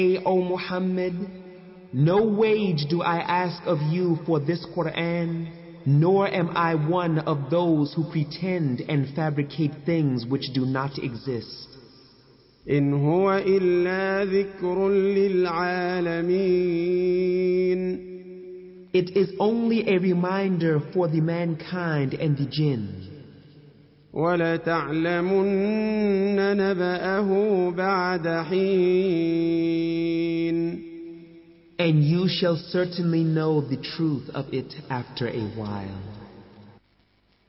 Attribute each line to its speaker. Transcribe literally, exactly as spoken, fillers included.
Speaker 1: O Muhammad, no wage do I ask of you for this Quran, nor am I one of those who pretend and fabricate things which do not exist.
Speaker 2: إن هو إلا ذكر للعالمين.
Speaker 1: It is only a reminder for the mankind and the jinn.
Speaker 2: وَلَتَعْلَمُنَّ نَبَأَهُ بَعْدَ حِينٍ.
Speaker 1: And you shall certainly know the truth of it after a while.